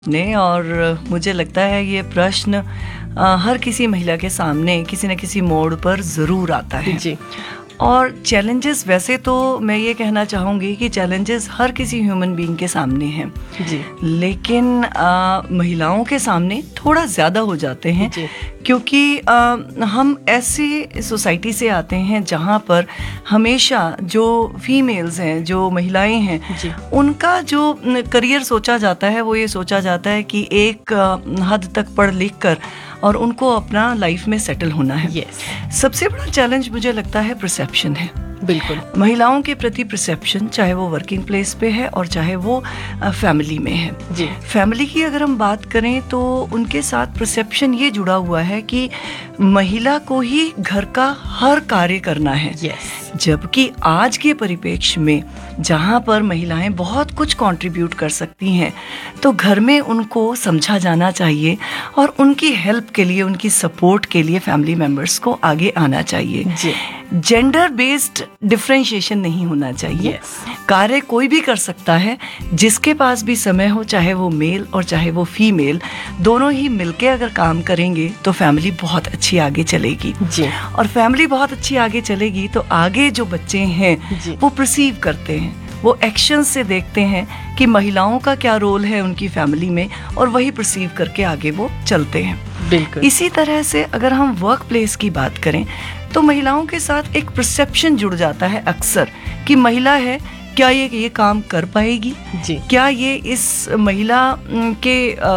ने और मुझे लगता है ये प्रश्न हर किसी महिला के सामने किसी न किसी मोड़ पर ज़रूर आता है जी। और चैलेंजेस, वैसे तो मैं ये कहना चाहूँगी कि चैलेंजेस हर किसी ह्यूमन बीइंग के सामने हैं जी। लेकिन महिलाओं के सामने थोड़ा ज़्यादा हो जाते हैं जी। क्योंकि हम ऐसी सोसाइटी से आते हैं जहाँ पर हमेशा जो फीमेल्स हैं, जो महिलाएं हैं, उनका जो करियर सोचा जाता है वो ये सोचा जाता है कि एक हद तक पढ़ लिख कर और उनको अपना लाइफ में सेटल होना है। सबसे बड़ा चैलेंज मुझे लगता है परसेप्शन है। बिल्कुल। महिलाओं के प्रति परसेप्शन, चाहे वो वर्किंग प्लेस पे है और चाहे वो फैमिली में है। जी। फैमिली की अगर हम बात करें तो उनके साथ परसेप्शन ये जुड़ा हुआ है कि महिला को ही घर का हर कार्य करना है। जबकि आज के परिप्रेक्ष्य में जहाँ पर महिलाएं बहुत कुछ कंट्रीब्यूट कर सकती हैं तो घर में उनको समझा जाना चाहिए और उनकी हेल्प के लिए, उनकी सपोर्ट के लिए फैमिली मेंबर्स को आगे आना चाहिए। जेंडर बेस्ड डिफरेंशिएशन नहीं होना चाहिए। कार्य कोई भी कर सकता है, जिसके पास भी समय हो, चाहे वो मेल और चाहे वो फीमेल, दोनों ही मिलके अगर काम करेंगे तो फैमिली बहुत अच्छी आगे चलेगी। और फैमिली बहुत अच्छी आगे चलेगी तो आगे जो बच्चे हैं वो परसीव करते हैं, वो एक्शन से देखते हैं कि महिलाओं का क्या रोल है उनकी फैमिली में और वही परसीव करके आगे वो चलते हैं। बिल्कुल। इसी तरह से अगर हम वर्क प्लेस की बात करें तो महिलाओं के साथ एक परसेप्शन जुड़ जाता है अक्सर कि महिला है, क्या ये काम कर पाएगी? क्या ये इस महिला के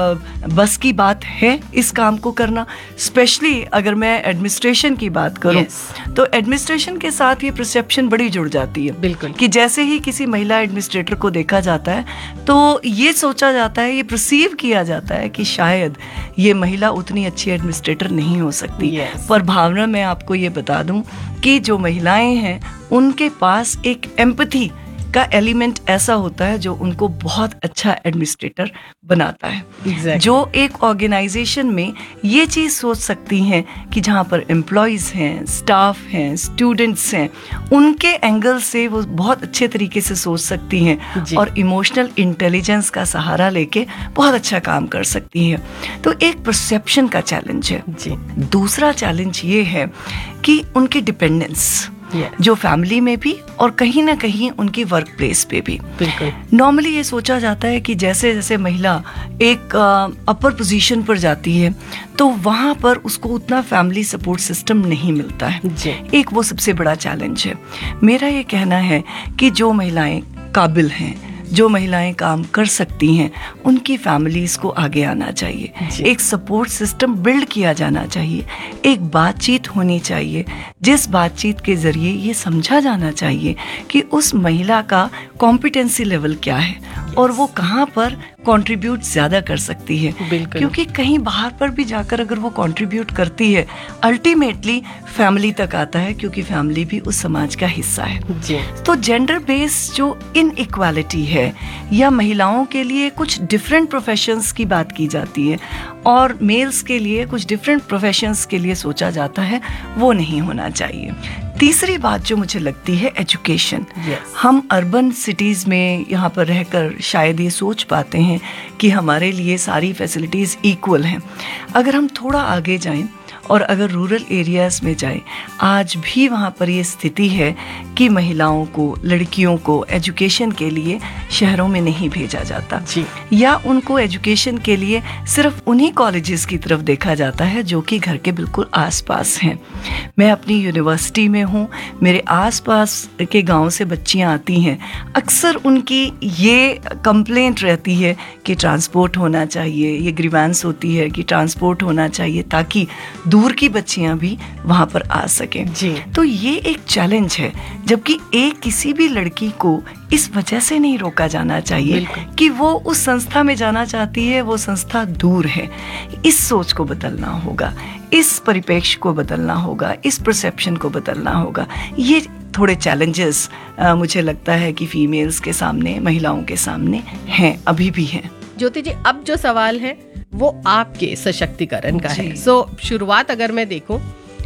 बस की बात है इस काम को करना? स्पेशली अगर मैं एडमिनिस्ट्रेशन की बात करूं तो एडमिनिस्ट्रेशन के साथ ये परसेप्शन बड़ी जुड़ जाती है। बिल्कुल। कि जैसे ही किसी महिला एडमिनिस्ट्रेटर को देखा जाता है तो ये सोचा जाता है, ये परसीव किया जाता है कि शायद ये महिला उतनी अच्छी एडमिनिस्ट्रेटर नहीं हो सकती। पर भावना, मैं आपको ये बता दूं कि जो महिलाएं हैं उनके पास एक एम्पैथी का एलिमेंट ऐसा होता है जो उनको बहुत अच्छा एडमिनिस्ट्रेटर बनाता है। जो एक ऑर्गेनाइजेशन में ये चीज़ सोच सकती हैं कि जहाँ पर एम्प्लॉयज़ हैं, स्टाफ हैं, स्टूडेंट्स हैं, उनके एंगल से वो बहुत अच्छे तरीके से सोच सकती हैं और इमोशनल इंटेलिजेंस का सहारा लेके बहुत अच्छा काम कर सकती हैं। तो एक परसेप्शन का चैलेंज है। दूसरा चैलेंज ये है कि उनकी डिपेंडेंस, जो फैमिली में भी और कहीं ना कहीं उनकी वर्क प्लेस पे भी। नॉर्मली ये सोचा जाता है कि जैसे जैसे महिला एक अपर पोजीशन पर जाती है तो वहाँ पर उसको उतना फैमिली सपोर्ट सिस्टम नहीं मिलता है। एक वो सबसे बड़ा चैलेंज है। मेरा ये कहना है कि जो महिलाएं काबिल हैं, जो महिलाएं काम कर सकती हैं, उनकी फैमिलीज को आगे आना चाहिए। एक सपोर्ट सिस्टम बिल्ड किया जाना चाहिए, एक बातचीत होनी चाहिए जिस बातचीत के जरिए ये समझा जाना चाहिए कि उस महिला का कॉम्पिटेंसी लेवल क्या है और वो कहाँ पर कंट्रीब्यूट ज़्यादा कर सकती है। क्योंकि कहीं बाहर पर भी जाकर अगर वो कंट्रीब्यूट करती है, अल्टीमेटली फैमिली तक आता है क्योंकि फैमिली भी उस समाज का हिस्सा है। तो जेंडर बेस्ड जो इनइक्वालिटी है या महिलाओं के लिए कुछ डिफरेंट प्रोफेशंस की बात की जाती है और मेल्स के लिए कुछ डिफरेंट प्रोफेशंस के लिए सोचा जाता है, वो नहीं होना चाहिए। तीसरी बात जो मुझे लगती है, एजुकेशन। हम अर्बन सिटीज़ में यहाँ पर रहकर शायद ये सोच पाते हैं कि हमारे लिए सारी फैसिलिटीज़ इक्वल हैं। अगर हम थोड़ा आगे जाएं और अगर रूरल एरियाज़ में जाएं, आज भी वहाँ पर ये स्थिति है कि महिलाओं को, लड़कियों को एजुकेशन के लिए शहरों में नहीं भेजा जाता या उनको एजुकेशन के लिए सिर्फ उन्हीं कॉलेजेस की तरफ देखा जाता है जो कि घर के बिल्कुल आसपास हैं। मैं अपनी यूनिवर्सिटी में हूँ, मेरे आसपास के गांव से बच्चियाँ आती हैं, अक्सर उनकी ये कंप्लेंट रहती है कि ट्रांसपोर्ट होना चाहिए, ये ग्रीवेंस होती है कि ट्रांसपोर्ट होना चाहिए ताकि दूर की बच्चियां भी वहां पर आ सकें। तो ये एक चैलेंज है, जबकि एक किसी भी लड़की को इस वजह से नहीं रोका जाना चाहिए कि वो उस संस्था में जाना चाहती है, वो संस्था दूर है। इस सोच को बदलना होगा, इस परिप्रेक्ष्य को बदलना होगा, इस परसेप्शन को बदलना होगा। ये थोड़े चैलेंजेस मुझे लगता है कि फीमेल्स के सामने, महिलाओं के सामने हैं, अभी भी हैं। ज्योति जी, अब जो सवाल है वो आपके सशक्तिकरण का है। शुरुआत अगर मैं देखूं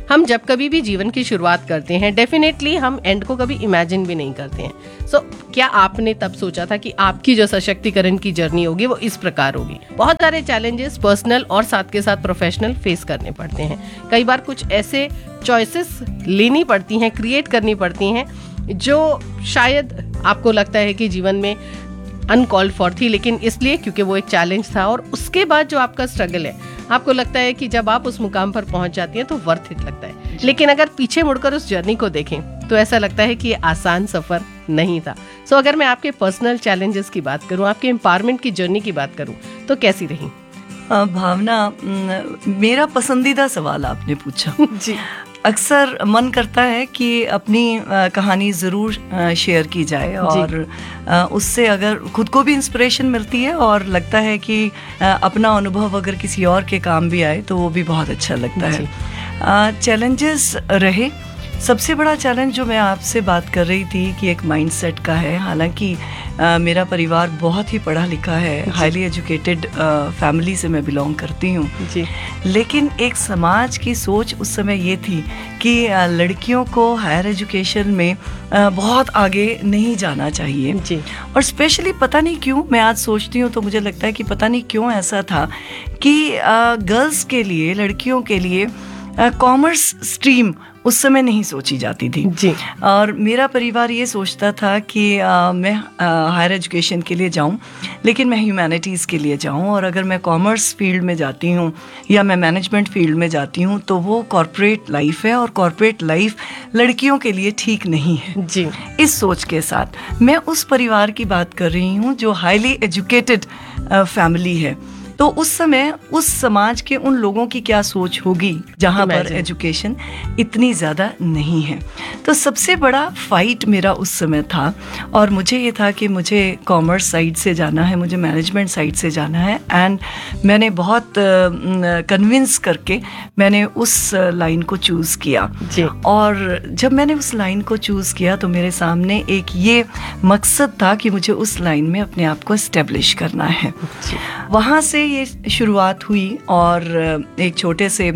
हम जब कभी भी जीवन की शुरुआत करते हैं, डेफिनेटली हम एंड को कभी इमेजिन भी नहीं करते हैं। सो क्या आपने तब सोचा था कि आपकी जो सशक्तिकरण की जर्नी होगी वो इस प्रकार होगी? बहुत सारे चैलेंजेस पर्सनल और साथ के साथ प्रोफेशनल फेस करने पड़ते हैं। कई बार कुछ ऐसे चॉइसेस लेनी पड़ती हैं, क्रिएट करनी पड़ती हैं जो शायद आपको लगता है कि जीवन में अनकॉल्ड फॉर थी, लेकिन इसलिए क्योंकि वो एक चैलेंज था, और उसके बाद जो आपका स्ट्रगल है, आपको लगता है कि जब आप उस मुकाम पर पहुंच जाती हैं तो वर्थ इट लगता है। लेकिन अगर पीछे मुड़कर उस जर्नी को देखें तो ऐसा लगता है कि ये आसान सफर नहीं था। सो अगर मैं आपके पर्सनल चैलेंजेस की बात करूं, आपके एम्पावरमेंट की जर्नी की बात करूं, तो कैसी रही? भावना, मेरा पसंदीदा सवाल आपने पूछा। जी। अक्सर मन करता है कि अपनी कहानी ज़रूर शेयर की जाए, और उससे अगर खुद को भी इंस्पिरेशन मिलती है और लगता है कि अपना अनुभव अगर किसी और के काम भी आए तो वो भी बहुत अच्छा लगता है। चैलेंजेस रहे। सबसे बड़ा चैलेंज जो मैं आपसे बात कर रही थी कि एक माइंडसेट का है। हालांकि मेरा परिवार बहुत ही पढ़ा लिखा है, हाईली एजुकेटेड फैमिली से मैं बिलोंग करती हूँ, लेकिन एक समाज की सोच उस समय ये थी कि लड़कियों को हायर एजुकेशन में बहुत आगे नहीं जाना चाहिए जी। और स्पेशली पता नहीं क्यों, मैं आज सोचती हूँ तो मुझे लगता है कि पता नहीं क्यों ऐसा था कि गर्ल्स के लिए, लड़कियों के लिए कॉमर्स स्ट्रीम उस समय नहीं सोची जाती थी जी। और मेरा परिवार ये सोचता था कि मैं हायर एजुकेशन के लिए जाऊं, लेकिन मैं ह्यूमैनिटीज़ के लिए जाऊं, और अगर मैं कॉमर्स फील्ड में जाती हूं या मैं मैनेजमेंट फील्ड में जाती हूं तो वो कॉर्पोरेट लाइफ है, और कॉर्पोरेट लाइफ लड़कियों के लिए ठीक नहीं है जी। इस सोच के साथ मैं उस परिवार की बात कर रही हूँ जो हाईली एजुकेटेड फैमिली है। तो उस समय उस समाज के उन लोगों की क्या सोच होगी जहाँ पर एजुकेशन इतनी ज़्यादा नहीं है। तो सबसे बड़ा फाइट मेरा उस समय था, और मुझे ये था कि मुझे कॉमर्स साइड से जाना है, मुझे मैनेजमेंट साइड से जाना है। एंड मैंने बहुत कन्विंस करके मैंने उस लाइन को चूज़ किया जी। और जब मैंने उस लाइन को चूज़ किया तो मेरे सामने एक ये मकसद था कि मुझे उस लाइन में अपने आप को एस्टेब्लिश करना है। वहाँ से ये शुरुआत हुई, और एक छोटे से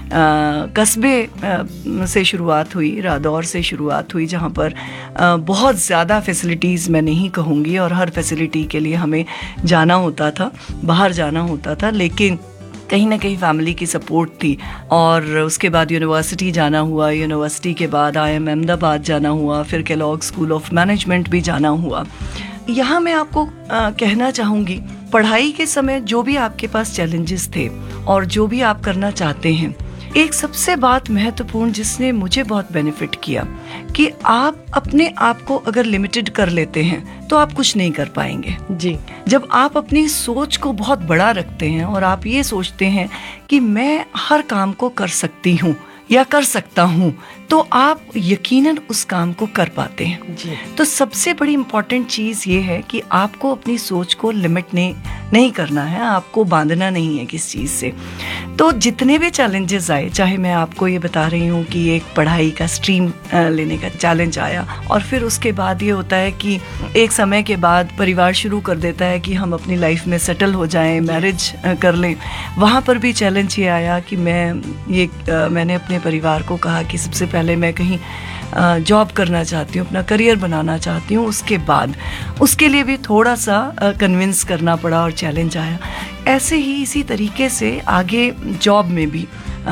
कस्बे से शुरुआत हुई, रादौर से शुरुआत हुई, जहाँ पर बहुत ज़्यादा फैसिलिटीज़ मैं नहीं कहूँगी, और हर फैसिलिटी के लिए हमें जाना होता था, बाहर जाना होता था, लेकिन कहीं ना कहीं फैमिली की सपोर्ट थी। और उसके बाद यूनिवर्सिटी जाना हुआ, यूनिवर्सिटी के बाद IIM अहमदाबाद जाना हुआ, फिर केलॉग स्कूल ऑफ मैनेजमेंट भी जाना हुआ। यहाँ मैं आपको कहना चाहूँगी, पढ़ाई के समय जो भी आपके पास चैलेंजेस थे और जो भी आप करना चाहते हैं, एक सबसे बात महत्वपूर्ण जिसने मुझे बहुत बेनिफिट किया कि आप अपने आप को अगर लिमिटेड कर लेते हैं तो आप कुछ नहीं कर पाएंगे जी। जब आप अपनी सोच को बहुत बड़ा रखते हैं और आप ये सोचते हैं कि मैं हर काम को कर सकती हूँ या कर सकता हूँ, तो आप यकीनन उस काम को कर पाते हैं जी। तो सबसे बड़ी इम्पॉर्टेंट चीज़ ये है कि आपको अपनी सोच को लिमिट नहीं करना है, आपको बांधना नहीं है किस चीज़ से। तो जितने भी चैलेंजेस आए, चाहे मैं आपको ये बता रही हूँ कि एक पढ़ाई का स्ट्रीम लेने का चैलेंज आया, और फिर उसके बाद ये होता है कि एक समय के बाद परिवार शुरू कर देता है कि हम अपनी लाइफ में सेटल हो जाएं, मैरिज कर लें। वहाँ पर भी चैलेंज ये आया कि मैंने अपने परिवार को कहा कि सबसे पहले मैं कहीं जॉब करना चाहती हूँ, अपना करियर बनाना चाहती हूँ। उसके बाद उसके लिए भी थोड़ा सा कन्विंस करना पड़ा और चैलेंज आया। ऐसे ही इसी तरीके से आगे जॉब में भी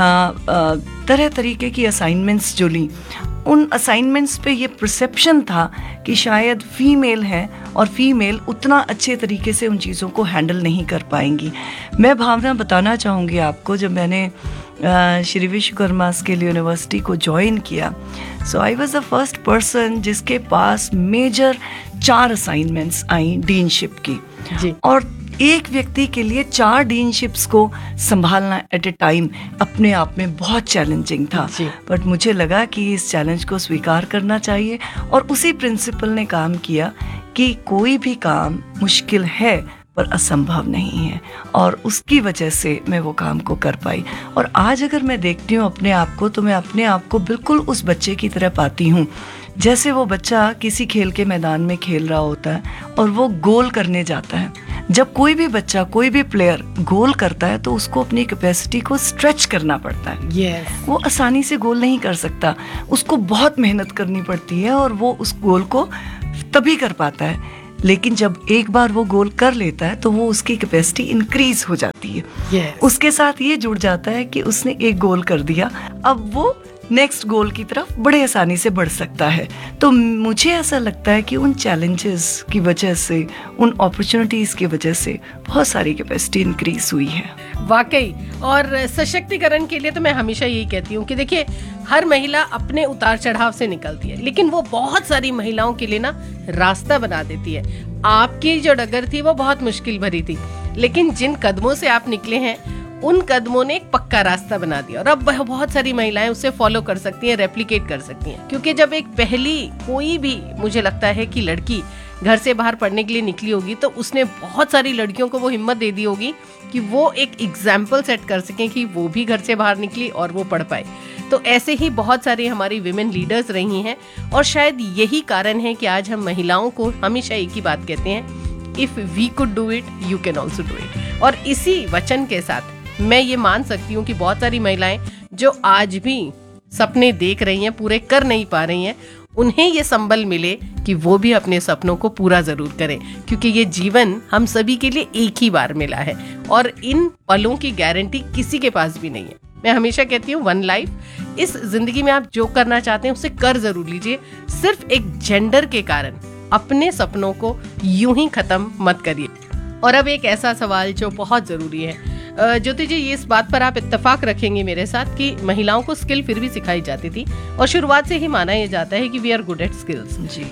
तरह तरीके की असाइनमेंट्स जो ली, उन असाइनमेंट्स पे ये परसेप्शन था कि शायद फीमेल है और फीमेल उतना अच्छे तरीके से उन चीज़ों को हैंडल नहीं कर पाएंगी। मैं भावना बताना चाहूँगी आपको, जब मैंने श्री विश्वकर्मा स्किल यूनिवर्सिटी को ज्वाइन किया, सो I was the first person जिसके पास मेजर 4 असाइनमेंट्स आई डीनशिप की जी। और एक व्यक्ति के लिए 4 डीनशिप्स को संभालना एट ए टाइम अपने आप में बहुत चैलेंजिंग था, बट मुझे लगा कि इस चैलेंज को स्वीकार करना चाहिए। और उसी प्रिंसिपल ने काम किया कि कोई भी काम मुश्किल है पर असंभव नहीं है, और उसकी वजह से मैं वो काम को कर पाई। और आज अगर मैं देखती हूँ अपने आप को, तो मैं अपने आप को बिल्कुल उस बच्चे की तरह पाती हूँ जैसे वो बच्चा किसी खेल के मैदान में खेल रहा होता है और वो गोल करने जाता है। जब कोई भी बच्चा, कोई भी प्लेयर गोल करता है तो उसको अपनी कैपेसिटी को स्ट्रेच करना पड़ता है। yes. वो आसानी से गोल नहीं कर सकता, उसको बहुत मेहनत करनी पड़ती है और वो उस गोल को तभी कर पाता है। लेकिन जब एक बार वो गोल कर लेता है तो वो उसकी कैपेसिटी इंक्रीज हो जाती है। yes. उसके साथ ये जुड़ जाता है कि उसने एक गोल कर दिया, अब वो नेक्स्ट गोल की तरफ बड़े आसानी से बढ़ सकता है। तो मुझे ऐसा लगता है कि उन चैलेंजेस की वजह से, उन अपॉर्चुनिटीज की वजह से बहुत सारी कैपेसिटी इंक्रीज हुई है। वाकई। और सशक्तिकरण के लिए तो मैं हमेशा यही कहती हूँ कि देखिए, हर महिला अपने उतार चढ़ाव से निकलती है, लेकिन वो बहुत सारी महिलाओं के लिए ना रास्ता बना देती है। आपकी जो डगर थी वो बहुत मुश्किल भरी थी, लेकिन जिन कदमों से आप निकले हैं उन कदमों ने एक पक्का रास्ता बना दिया और अब बहुत सारी महिलाएं उसे फॉलो कर सकती हैं, रेप्लिकेट कर सकती हैं। क्योंकि जब एक पहली कोई भी, मुझे लगता है कि लड़की घर से बाहर पढ़ने के लिए निकली होगी तो उसने बहुत सारी लड़कियों को वो हिम्मत दे दी होगी कि वो एक एग्जाम्पल सेट कर सकें कि वो भी घर से बाहर निकली और वो पढ़ पाए। तो ऐसे ही बहुत सारी हमारी विमेन लीडर्स रही हैं और शायद यही कारण है कि आज हम महिलाओं को हमेशा एक ही बात कहते हैं, if we could do it you can also do it. और इसी वचन के साथ मैं ये मान सकती हूँ कि बहुत सारी महिलाएं जो आज भी सपने देख रही हैं, पूरे कर नहीं पा रही हैं, उन्हें ये संबल मिले कि वो भी अपने सपनों को पूरा जरूर करें, क्योंकि ये जीवन हम सभी के लिए एक ही बार मिला है और इन पलों की गारंटी किसी के पास भी नहीं है। मैं हमेशा कहती हूँ, वन लाइफ। इस जिंदगी में आप जो करना चाहते हैं उसे कर जरूर लीजिए, सिर्फ एक जेंडर के कारण अपने सपनों को यूं ही खत्म मत करिए। और अब एक ऐसा सवाल जो बहुत जरूरी है, ज्योति जी, ये इस बात पर आप इत्तेफाक रखेंगे मेरे साथ कि महिलाओं को स्किल फिर भी सिखाई जाती थी और शुरुआत से ही माना यह जाता है कि we are good at skills जी।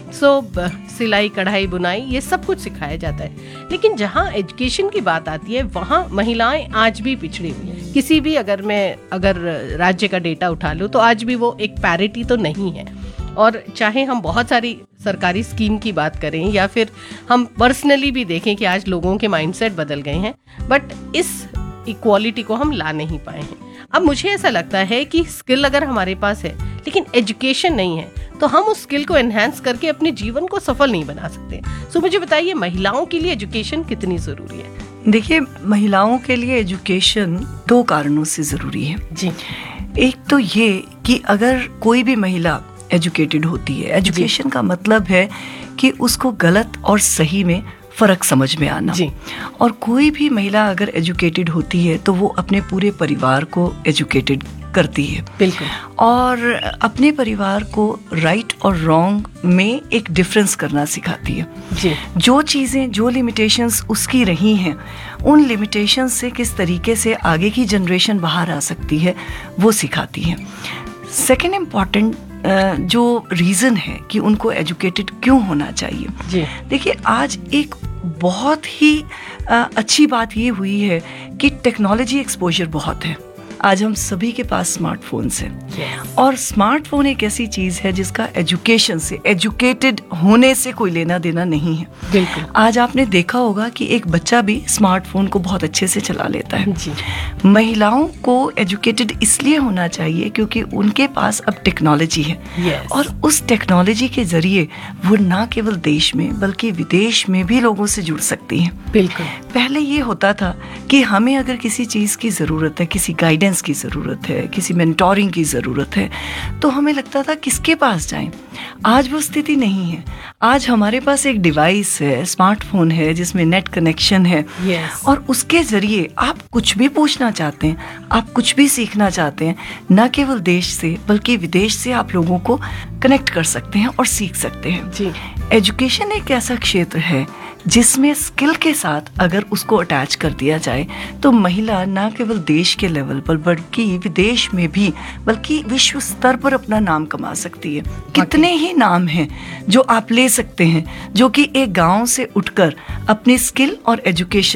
सिलाई, कढ़ाई, बुनाई, ये सब कुछ सिखाया जाता है। लेकिन जहाँ एजुकेशन की बात आती है वहाँ महिलाएं आज भी पिछड़ी हुई हैं। किसी भी अगर राज्य का डेटा उठा लो तो आज भी वो एक पैरिटी तो नहीं है। और चाहे हम बहुत सारी सरकारी स्कीम की बात करें या फिर हम पर्सनली भी देखें कि आज लोगों के माइंडसेट बदल गए हैं, बट इस इक्वालिटी को हम ला नहीं पाए हैं। अब मुझे ऐसा लगता है कि स्किल अगर हमारे पास है लेकिन एजुकेशन नहीं है तो हम उस स्किल को एनहांस करके अपने जीवन को सफल नहीं बना सकते। सो मुझे बताइए, महिलाओं के लिए एजुकेशन कितनी जरूरी है? देखिए, महिलाओं के लिए एजुकेशन 2 कारणों से जरूरी है जी। एक तो ये कि अगर कोई भी महिला एजुकेटेड होती है, एजुकेशन का मतलब है कि उसको गलत और सही में फर्क समझ में आना जी। और कोई भी महिला अगर एजुकेटेड होती है तो वो अपने पूरे परिवार को एजुकेटेड करती है। बिल्कुल। और अपने परिवार को राइट और रॉन्ग में एक डिफरेंस करना सिखाती है जी। जो चीज़ें, जो लिमिटेशंस उसकी रही हैं, उन लिमिटेशंस से किस तरीके से आगे की जनरेशन बाहर आ सकती है वो सिखाती है। सेकेंड इम्पॉर्टेंट जो रीज़न है कि उनको एजुकेटेड क्यों होना चाहिए, देखिए, आज एक बहुत ही अच्छी बात ये हुई है कि टेक्नोलॉजी एक्सपोजर बहुत है। आज हम सभी के पास स्मार्टफोन्स हैं और स्मार्टफोन एक ऐसी चीज़ है जिसका एजुकेशन से, एजुकेटेड होने से कोई लेना देना नहीं है। बिल्कुल। आज आपने देखा होगा कि एक बच्चा भी स्मार्टफोन को बहुत अच्छे से चला लेता है जी। महिलाओं को एजुकेटेड इसलिए होना चाहिए क्योंकि उनके पास अब टेक्नोलॉजी है और उस टेक्नोलॉजी के जरिए वो ना केवल देश में बल्कि विदेश में भी लोगों से जुड़ सकती हैं। बिल्कुल। पहले ये होता था कि हमें अगर किसी चीज़ की ज़रूरत है, किसी गाइडेंस की ज़रूरत है, किसी मेंटोरिंग की ज़रूरत है, तो हमें लगता था किसके पास जाएं। आज वो स्थिति नहीं है। आज हमारे पास एक डिवाइस है, स्मार्टफोन है जिसमें नेट कनेक्शन है और उसके ज़रिए आप कुछ भी पूछना चाहते हैं, आप कुछ भी सीखना चाहते हैं, न केवल देश से बल्कि विदेश से आप लोगों को कनेक्ट कर सकते हैं और सीख सकते हैं जी। एजुकेशन एक ऐसा क्षेत्र है जिसमें स्किल के साथ अगर उसको अटैच कर दिया जाए तो महिला न केवल देश के लेवल पर बल्कि विदेश में भी, बल्कि विश्व स्तर पर अपना नाम कमा सकती है। कितने ही नाम हैं जो आप ले सकते हैं जो कि एक गांव से उठकर अपनी स्किल और एजुकेशन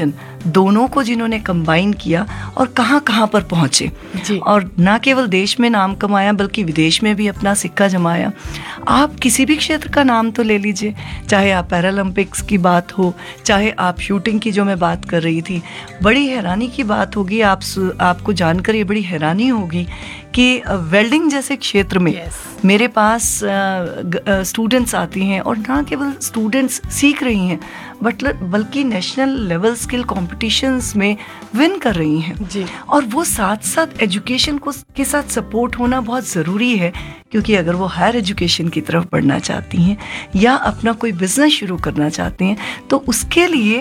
दोनों को जिन्होंने कंबाइन किया और कहाँ कहाँ पर पहुँचे, और ना केवल देश में नाम कमाया बल्कि विदेश में भी अपना सिक्का जमाया। आप किसी भी क्षेत्र का नाम तो ले लीजिए, चाहे आप पैरालंपिक्स की बात हो, चाहे आप शूटिंग की जो मैं बात कर रही थी। बड़ी हैरानी की बात होगी, आपको जानकर ये बड़ी हैरानी होगी कि वेल्डिंग जैसे क्षेत्र में मेरे पास स्टूडेंट्स आती हैं, और ना केवल स्टूडेंट्स सीख रही हैं बल्कि नेशनल लेवल स्किल कॉम्पिटिशन्स में विन कर रही हैं जी। और वो साथ साथ एजुकेशन के साथ सपोर्ट होना बहुत ज़रूरी है, क्योंकि अगर वो हायर एजुकेशन की तरफ बढ़ना चाहती हैं या अपना कोई बिजनेस शुरू करना चाहती हैं तो उसके लिए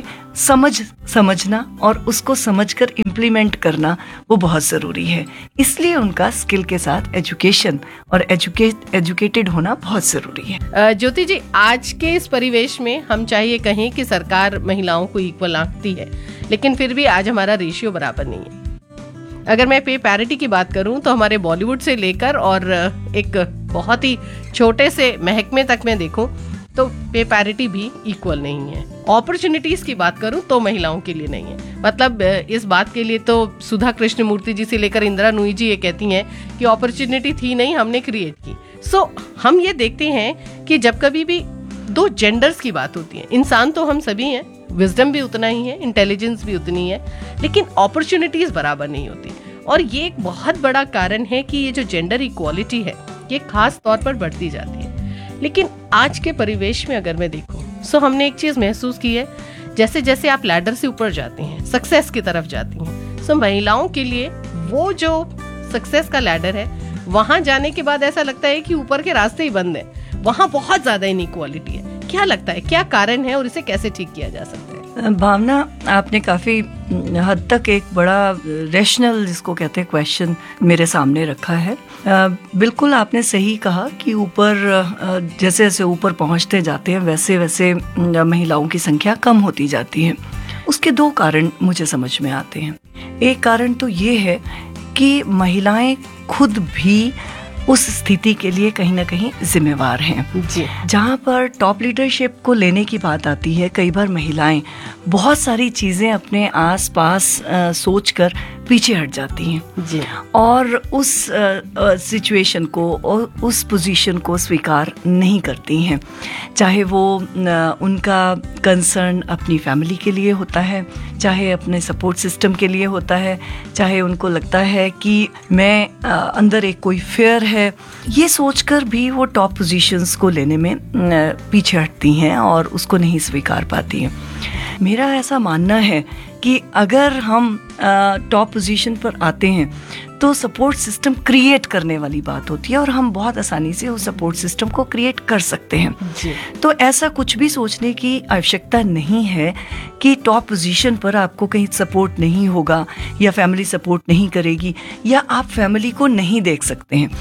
समझना और उसको समझकर इम्प्लीमेंट करना वो बहुत ज़रूरी है। इसलिए उनका स्किल के साथ एजुकेशन और एजुकेटेड होना बहुत ज़रूरी है। ज्योति जी, आज के इस परिवेश में हम चाहिए कहें कि सरकार महिलाओं को इक्वल आंकती है, लेकिन फिर भी आज हमारा रेशियो बराबर नहीं है। अगर मैं पे पैरिटी की बात करूं तो हमारे बॉलीवुड से लेकर और एक बहुत ही छोटे से महकमे तक मैं देखूं तो पे पैरिटी भी इक्वल नहीं है। अपॉर्चुनिटीज की बात करूं तो महिलाओं के लिए नहीं है। मतलब इस बात के लिए तो सुधा कृष्णमूर्ति जी से लेकर इंदिरा नूई जी ये कहती हैं कि अपॉर्चुनिटी थी नहीं, हमने क्रिएट की। सो हम ये देखते हैं कि जब कभी भी दो जेंडर्स की बात होती है, इंसान तो हम सभी हैं, विजडम भी उतना ही है, इंटेलिजेंस भी उतनी है, लेकिन अपॉर्चुनिटीज बराबर नहीं होती। और ये एक बहुत बड़ा कारण है कि ये जो जेंडर इक्वालिटी है ये खास तौर पर बढ़ती जाती है। लेकिन आज के परिवेश में अगर मैं देखूं सो हमने एक चीज महसूस की है, जैसे जैसे आप लैडर से ऊपर जाते हैं, सक्सेस की तरफ जाती हैं, सो महिलाओं के लिए वो जो सक्सेस का लैडर है वहां जाने के बाद ऐसा लगता है कि ऊपर के रास्ते ही बंद है, वहां बहुत ज्यादा इनइक्वालिटी है। क्या लगता है, क्या कारण है और इसे कैसे ठीक किया जा सकता है? भावना, आपने काफ़ी हद तक एक बड़ा रैशनल जिसको कहते हैं क्वेश्चन मेरे सामने रखा है। बिल्कुल आपने सही कहा कि ऊपर जैसे जैसे ऊपर पहुंचते जाते हैं वैसे वैसे महिलाओं की संख्या कम होती जाती है। उसके दो कारण मुझे समझ में आते हैं। एक कारण तो ये है कि महिलाएं खुद भी उस स्थिति के लिए कहीं ना कहीं जिम्मेवार हैं जी। जहाँ पर टॉप लीडरशिप को लेने की बात आती है, कई बार महिलाएं बहुत सारी चीज़ें अपने आसपास सोचकर पीछे हट जाती हैं जी। और उस सिचुएशन को और उस पोजीशन को स्वीकार नहीं करती हैं, चाहे वो उनका कंसर्न अपनी फैमिली के लिए होता है, चाहे अपने सपोर्ट सिस्टम के लिए होता है, चाहे उनको लगता है कि मैं अंदर एक कोई फेयर है, ये सोचकर भी वो टॉप पोजीशंस को लेने में पीछे हटती हैं और उसको नहीं स्वीकार पाती हैं। मेरा ऐसा मानना है कि अगर हम टॉप पोजीशन पर आते हैं तो सपोर्ट सिस्टम क्रिएट करने वाली बात होती है और हम बहुत आसानी से उस सपोर्ट सिस्टम को क्रिएट कर सकते हैं जी। तो ऐसा कुछ भी सोचने की आवश्यकता नहीं है कि टॉप पोजीशन पर आपको कहीं सपोर्ट नहीं होगा या फैमिली सपोर्ट नहीं करेगी या आप फैमिली को नहीं देख सकते हैं।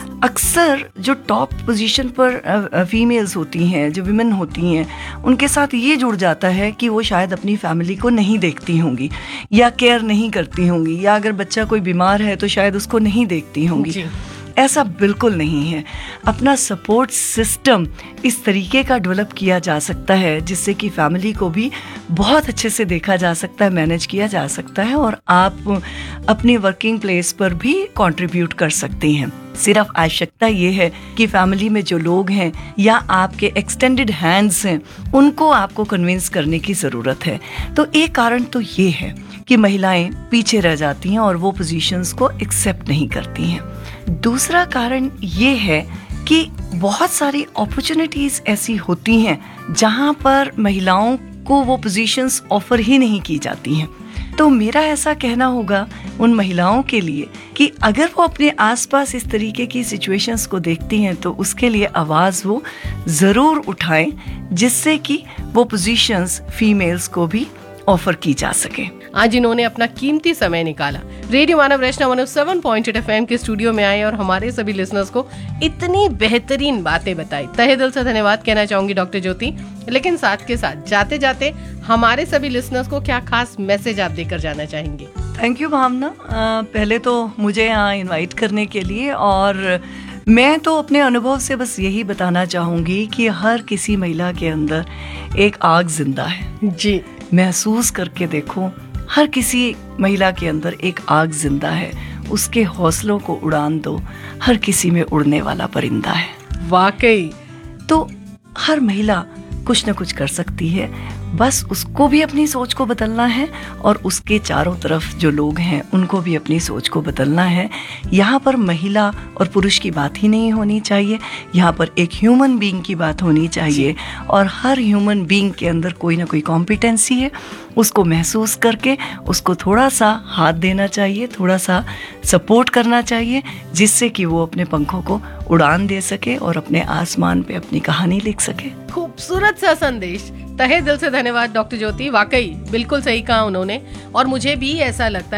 अक्सर जो टॉप पोजीशन पर फीमेल्स होती हैं, जो विमेन होती हैं, उनके साथ ये जुड़ जाता है कि वो शायद अपनी फैमिली को नहीं देखती होंगी या केयर नहीं करती होंगी, या अगर बच्चा कोई बीमार है तो शायद उसको नहीं देखती होंगी। ऐसा बिल्कुल नहीं है। अपना सपोर्ट सिस्टम इस तरीके का डेवलप किया जा सकता है जिससे कि फैमिली को भी बहुत अच्छे से देखा जा सकता है, मैनेज किया जा सकता है और आप अपनी वर्किंग प्लेस पर भी कंट्रीब्यूट कर सकती हैं। सिर्फ आवश्यकता ये है कि फैमिली में जो लोग हैं या आपके एक्सटेंडेड हैंड्स हैं उनको आपको कन्विंस करने की ज़रूरत है। तो एक कारण तो ये है कि महिलाएं पीछे रह जाती हैं और वो पोजीशंस को एक्सेप्ट नहीं करती हैं। दूसरा कारण ये है कि बहुत सारी अपॉर्चुनिटीज़ ऐसी होती हैं जहां पर महिलाओं को वो पोजीशंस ऑफर ही नहीं की जाती हैं। तो मेरा ऐसा कहना होगा उन महिलाओं के लिए कि अगर वो अपने आसपास इस तरीके की सिचुएशंस को देखती हैं तो उसके लिए आवाज़ वो ज़रूर उठाएं जिससे कि वो पोजीशंस फीमेल्स को भी ऑफर की जा सके। आज इन्होंने अपना कीमती समय निकाला, रेडियो मानव रचना 107.8 FM के स्टूडियो में आए और हमारे सभी लिसनर्स को इतनी बेहतरीन बातें बताई। तहे दिल से धन्यवाद कहना चाहूंगी डॉक्टर ज्योति। लेकिन साथ के साथ जाते जाते हमारे सभी लिसनर्स को क्या खास मैसेज आप देकर जाना चाहेंगे? थैंक यू भावना, पहले तो मुझे यहाँ इन्वाइट करने के लिए, और मैं तो अपने अनुभव से बस यही बताना चाहूँगी कि हर किसी महिला के अंदर एक आग जिंदा है जी। महसूस करके देखो, हर किसी महिला के अंदर एक आग जिंदा है, उसके हौसलों को उड़ान दो, हर किसी में उड़ने वाला परिंदा है। वाकई। तो हर महिला कुछ न कुछ कर सकती है, बस उसको भी अपनी सोच को बदलना है और उसके चारों तरफ जो लोग हैं उनको भी अपनी सोच को बदलना है। यहाँ पर महिला और पुरुष की बात ही नहीं होनी चाहिए, यहाँ पर एक ह्यूमन बीइंग की बात होनी चाहिए और हर ह्यूमन बीइंग के अंदर कोई ना कोई कॉम्पिटेंसी है, उसको महसूस करके उसको थोड़ा सा हाथ देना चाहिए, थोड़ा सा सपोर्ट करना चाहिए, जिससे कि वो अपने पंखों को उड़ान दे सके और अपने आसमान पे अपनी कहानी लिख सके। खूबसूरत सा संदेश। तहे दिल से धन्यवाद डॉक्टर ज्योति, वाकई बिल्कुल सही कहा उन्होंने। और मुझे भी ऐसा लगता है